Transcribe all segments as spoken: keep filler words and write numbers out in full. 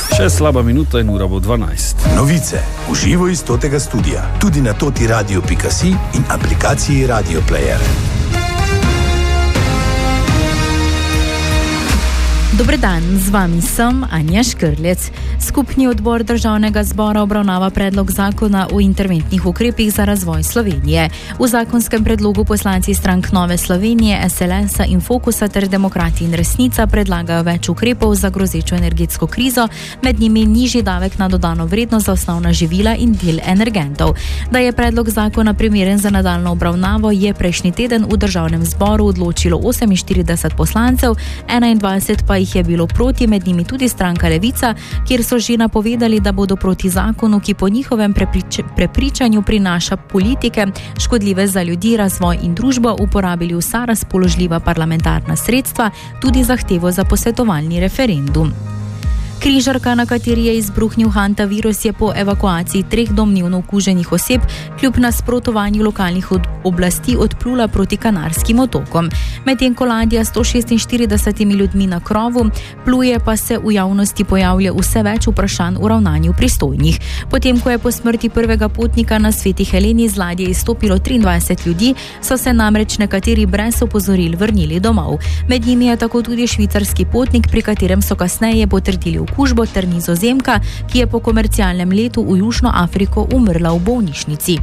Še slaba minuta in ura bo dvanajst. Novice v živo iz totega studia, tudi na toti radio pika si in aplikaciji Radio Player. Dober dan, z vami sem Anja Škrlec. Skupni odbor Državnega zbora obravnava predlog zakona o interventnih ukrepih za razvoj Slovenije. V zakonskem predlogu poslanci strank Nove Slovenije, es el es-a in Fokusa ter Demokrati in Resnica predlagajo več ukrepov za grozečo energetsko krizo, med njimi nižji davek na dodano vrednost za osnovna živila in del energentov. Da je predlog zakona primeren za nadaljnjo obravnavo, je prejšnji teden v Državnem zboru odločilo oseminštirideset poslancev, enaindvajset pa jih je bilo proti, med njimi tudi stranka Levica, kjer so že napovedali, da bodo proti zakonu, ki po njihovem preprič- prepričanju prinaša politike škodljive za ljudi, razvoj in družbo, uporabili vsa razpoložljiva parlamentarna sredstva, tudi zahtevo za posvetovalni referendum. Križarka, na kateri je izbruhnil hantavirus, je po evakuaciji treh domnevno okuženih oseb kljub nasprotovanju lokalnih od oblasti odplula proti Kanarskim otokom. Medtem ko ladja s sto šestinštiridesetimi ljudmi na krovu pluje, pa se v javnosti pojavlja vse več vprašanj o ravnanju pristojnih. Potem, ko je po smrti prvega potnika na Sveti Heleni z ladje izstopilo triindvajset ljudi, so se namreč nekateri brez opozoril vrnili domov. Med njimi je tako tudi švicarski potnik, pri katerem so kasneje potrdili okužbo, ter Nizozemka, ki je po komercialnem letu v Južno Afriko umrla v bolnišnici.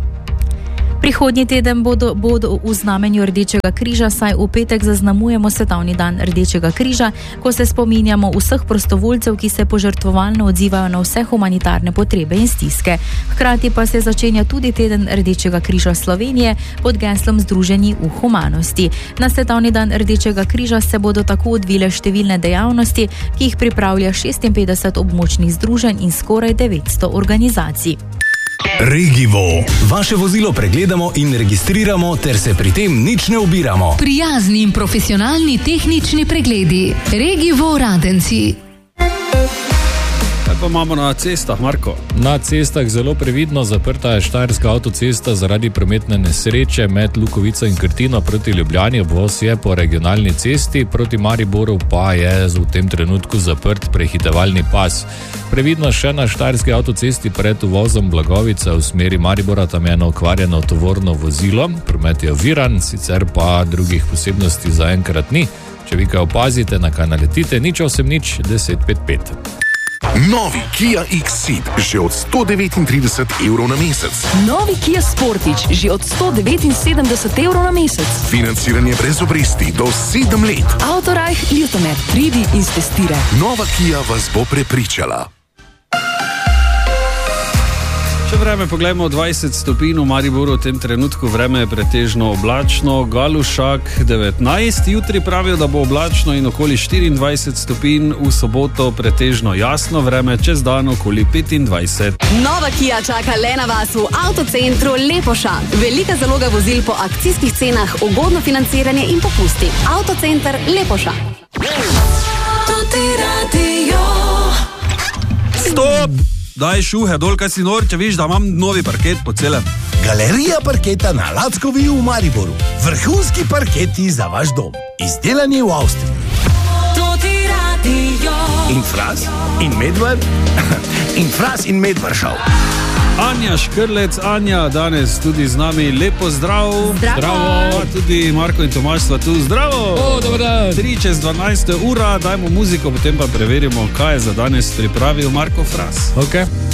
Prihodnji teden bodo, bodo v znamenju Rdečega križa, saj v petek zaznamujemo Svetovni dan Rdečega križa, ko se spominjamo vseh prostovoljcev, ki se požrtvovalno odzivajo na vse humanitarne potrebe in stiske. Hkrati pa se začenja tudi teden Rdečega križa Slovenije pod geslom Združeni v humanosti. Na Svetovni dan Rdečega križa se bodo tako odvile številne dejavnosti, ki jih pripravlja šestinpetdeset območnih združenj in skoraj devetsto organizacij. Regivo. Vaše vozilo pregledamo in registriramo, ter se pri tem nič ne ubiramo. Prijazni in profesionalni tehnični pregledi. Regivo Radenci. Kaj pa imamo na cestah, Marko? Na cestah zelo previdno zaprta je štajerska avtocesta zaradi prometne nesreče med Lukovico in Krtino proti Ljubljani. Obvoz je po regionalni cesti, proti Mariboru pa je v tem trenutku zaprt prehitevalni pas. Previdno še na štajerski avtocesti pred uvozom Blagovica v smeri Maribora, tam je eno okvarjeno tovorno vozilo. Promet je oviran, sicer pa drugih posebnosti zaenkrat ni. Če vi kaj opazite, na kaj naletite, nič osem nič deset pet pet. Novi Kia X-Ceed že od sto devetintrideset evrov na mesec. Novi Kia Sportage že od sto devetinsedemdeset evrov na mesec. Financiranje brez obresti do sedem let. Autorajh Ljutomer, pridi in stestiraj. Nova Kia vas bo prepričala. Če vreme pogledamo, dvajset stopinj v Mariboru, v tem trenutku vreme je pretežno oblačno, Galušak devetnajst, jutri pravijo, da bo oblačno in okoli štiriindvajset stopinj, v soboto pretežno jasno vreme, čez dan okoli petindvajset. Nova Kia čaka le na vas v avtocentru Lepoša. Velika zaloga vozil po akcijskih cenah, ugodno financiranje in popusti. Avtocenter Lepoša. Stop! Daj šuhe dol, kaj si nor, če viš, da imam novi parket po celem. Galerija parketa na Lackovi v Mariboru. Vrhunski parketi za vaš dom. Izdelani v Avstriji. In Fras, in Medvard, in Fras in Medvaršav. Anja Škrlec, Anja, danes tudi z nami, lepo zdrav. Zdravo. Pa tudi Marko in Tomaž sva tu, zdravo. O, dober dan. Tri čez dvanajsta ura, dajmo muziko, potem pa preverimo, kaj je za danes pripravil Marko Fras. Ok.